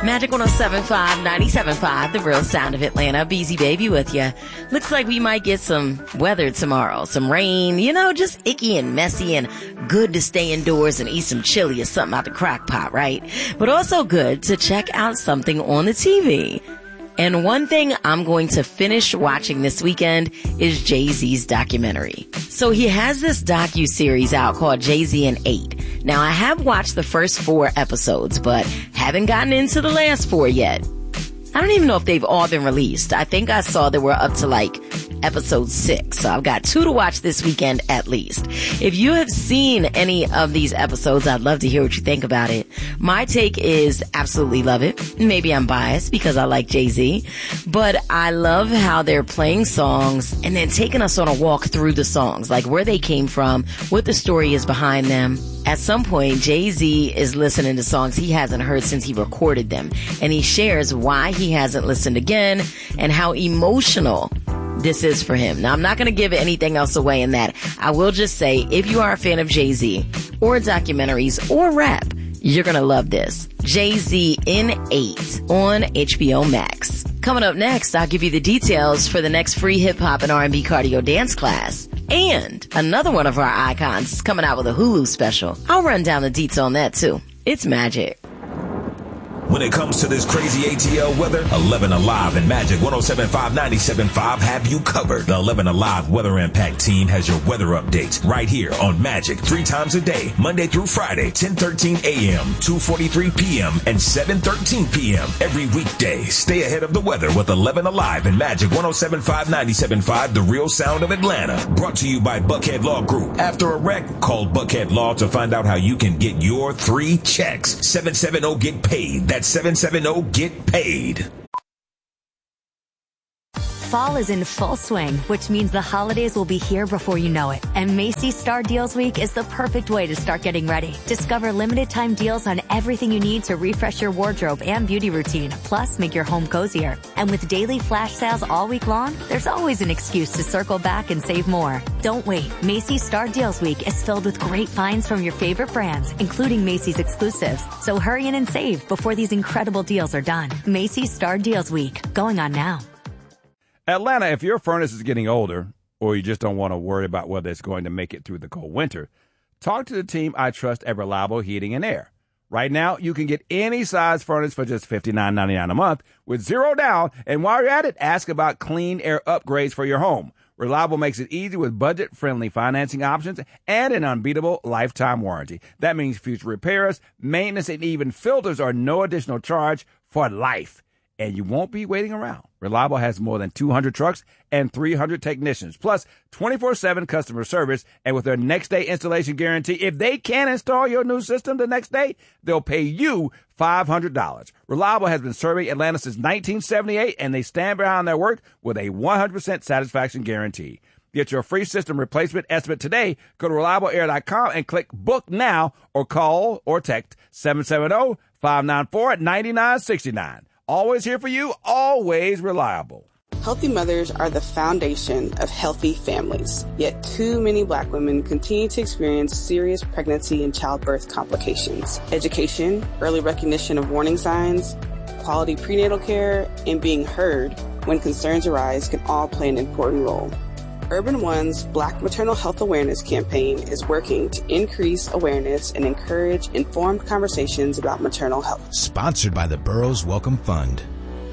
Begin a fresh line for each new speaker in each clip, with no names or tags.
Magic 107.5, 97.5, the real sound of Atlanta. BZ Baby with you. Looks like we might get some weather tomorrow. Some rain, just icky and messy and good to stay indoors and eat some chili or something out the crock pot, right? But also good to check out something on the TV. And one thing I'm going to finish watching this weekend is Jay-Z's documentary. So he has this docu-series out called Jay-Z in 8. Now, I have watched the first 4 episodes, but haven't gotten into the last 4 yet. I don't even know if they've all been released. I think I saw they were up to episode 6. So I've got 2 to watch this weekend at least. If you have seen any of these episodes, I'd love to hear what you think about it. My take is absolutely love it. Maybe I'm biased because I like Jay-Z, but I love how they're playing songs and then taking us on a walk through the songs, like where they came from, what the story is behind them. At some point, Jay-Z is listening to songs he hasn't heard since he recorded them, and he shares why he hasn't listened again and how emotional this is for him. Now, I'm not going to give anything else away in that. I will just say, if you are a fan of Jay-Z or documentaries or rap, you're going to love this. Jay-Z in 8 on HBO Max. Coming up next, I'll give you the details for the next free hip-hop and R&B cardio dance class. And another one of our icons is coming out with a Hulu special. I'll run down the deets on that, too. It's magic.
When it comes to this crazy ATL weather, 11 Alive and Magic 107.5, 97.5 have you covered. The 11 Alive Weather Impact team has your weather updates right here on Magic 3 times a day, Monday through Friday, 10:13 a.m., 2:43 p.m., and 7:13 p.m. every weekday. Stay ahead of the weather with 11 Alive and Magic 107.5, 97.5, the real sound of Atlanta. Brought to you by Buckhead Law Group. After a wreck, call Buckhead Law to find out how you can get your 3 checks. 770-GET-PAID. That's 770-GET-PAID.
Fall is in full swing, which means the holidays will be here before you know it. And Macy's Star Deals Week is the perfect way to start getting ready. Discover limited time deals on everything you need to refresh your wardrobe and beauty routine, plus make your home cozier. And with daily flash sales all week long, there's always an excuse to circle back and save more. Don't wait. Macy's Star Deals Week is filled with great finds from your favorite brands, including Macy's exclusives. So hurry in and save before these incredible deals are done. Macy's Star Deals Week, going on now.
Atlanta, if your furnace is getting older or you just don't want to worry about whether it's going to make it through the cold winter, talk to the team I trust at Reliable Heating and Air. Right now, you can get any size furnace for just $59.99 a month with zero down. And while you're at it, ask about clean air upgrades for your home. Reliable makes it easy with budget-friendly financing options and an unbeatable lifetime warranty. That means future repairs, maintenance, and even filters are no additional charge for life. And you won't be waiting around. Reliable has more than 200 trucks and 300 technicians, plus 24/7 customer service. And with their next-day installation guarantee, if they can't install your new system the next day, they'll pay you $500. Reliable has been serving Atlanta since 1978, and they stand behind their work with a 100% satisfaction guarantee. Get your free system replacement estimate today. Go to ReliableAir.com and click Book Now or call or text 770-594-9969. Always here for you, always reliable.
Healthy mothers are the foundation of healthy families. Yet too many Black women continue to experience serious pregnancy and childbirth complications. Education, early recognition of warning signs, quality prenatal care, and being heard when concerns arise can all play an important role. Urban One's Black Maternal Health Awareness Campaign is working to increase awareness and encourage informed conversations about maternal health.
Sponsored by the Burroughs Welcome Fund.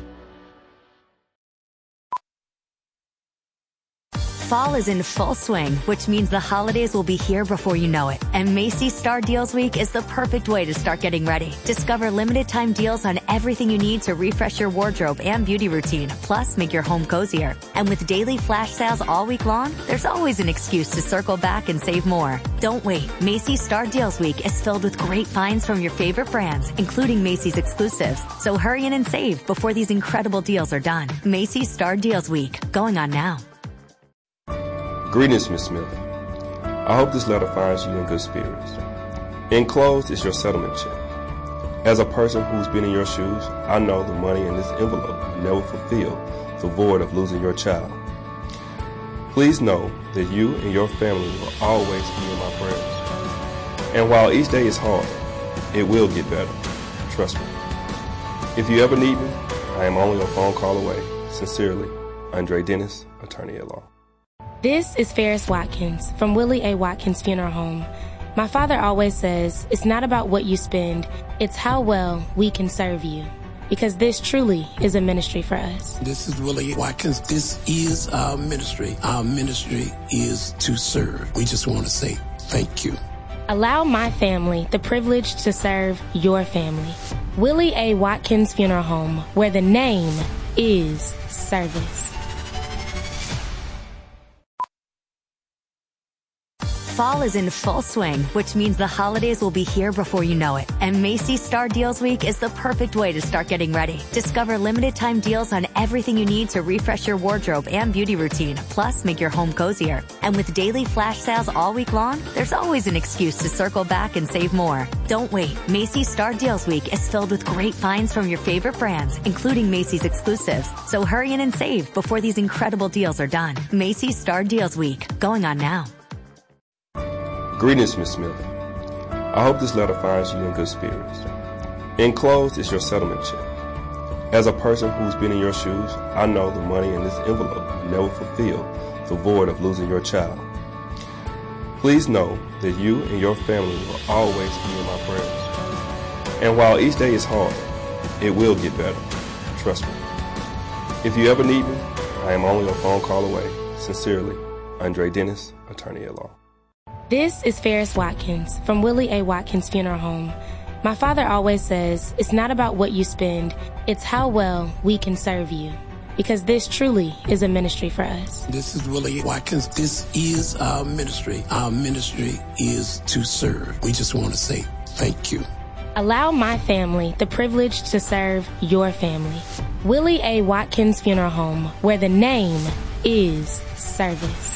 Fall is in full swing, which means the holidays will be here before you know it. And Macy's Star Deals Week is the perfect way to start getting ready. Discover limited time deals on everything you need to refresh your wardrobe and beauty routine, plus make your home cozier. And with daily flash sales all week long, there's always an excuse to circle back and save more. Don't wait. Macy's Star Deals Week is filled with great finds from your favorite brands, including Macy's exclusives. So hurry in and save before these incredible deals are done. Macy's Star Deals Week, going on now.
Greetings, Ms. Smith. I hope this letter finds you in good spirits. Enclosed is your settlement check. As a person who's been in your shoes, I know the money in this envelope will never fulfill the void of losing your child. Please know that you and your family will always be in my prayers. And while each day is hard, it will get better. Trust me. If you ever need me, I am only a phone call away. Sincerely, Andre Dennis, attorney at law.
This is Ferris Watkins from Willie A. Watkins Funeral Home. My father always says it's not about what you spend, it's how well we can serve you. Because this truly is a ministry for us.
This is Willie Watkins. This is our ministry. Our ministry is to serve. We just want to say thank you.
Allow my family the privilege to serve your family. Willie A. Watkins Funeral Home, where the name is service.
Fall is in full swing, which means the holidays will be here before you know it. And Macy's Star Deals Week is the perfect way to start getting ready. Discover limited time deals on everything you need to refresh your wardrobe and beauty routine, plus make your home cozier. And with daily flash sales all week long, there's always an excuse to circle back and save more. Don't wait. Macy's Star Deals Week is filled with great finds from your favorite brands, including Macy's exclusives. So hurry in and save before these incredible deals are done. Macy's Star Deals Week, going on now.
Greetings, Ms. Smith. I hope this letter finds you in good spirits. Enclosed is your settlement check. As a person who's been in your shoes, I know the money in this envelope will never fulfill the void of losing your child. Please know that you and your family will always be in my prayers. And while each day is hard, it will get better. Trust me. If you ever need me, I am only a phone call away. Sincerely, Andre Dennis, attorney at law.
This is Ferris Watkins from Willie A. Watkins Funeral Home. My father always says it's not about what you spend, it's how well we can serve you. Because this truly is a ministry for us.
This is Willie Watkins. This is our ministry. Our ministry is to serve. We just want to say thank you.
Allow my family the privilege to serve your family. Willie A. Watkins Funeral Home, where the name is service.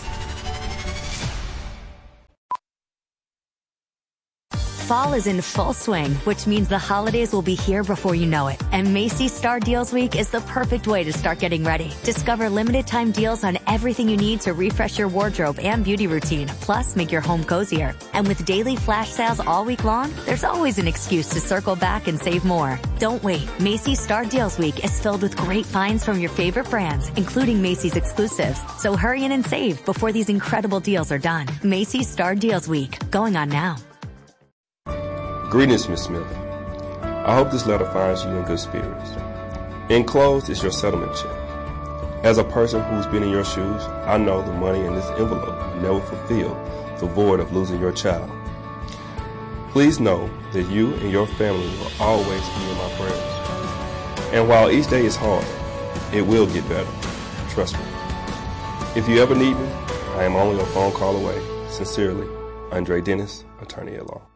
Fall is in full swing, which means the holidays will be here before you know it. And Macy's Star Deals Week is the perfect way to start getting ready. Discover limited time deals on everything you need to refresh your wardrobe and beauty routine, plus make your home cozier. And with daily flash sales all week long, there's always an excuse to circle back and save more. Don't wait. Macy's Star Deals Week is filled with great finds from your favorite brands, including Macy's exclusives. So hurry in and save before these incredible deals are done. Macy's Star Deals Week, going on now.
Greetings, Ms. Smith. I hope this letter finds you in good spirits. Enclosed is your settlement check. As a person who's been in your shoes, I know the money in this envelope will never fulfill the void of losing your child. Please know that you and your family will always be in my prayers. And while each day is hard, it will get better. Trust me. If you ever need me, I am only a phone call away. Sincerely, Andre Dennis, attorney at law.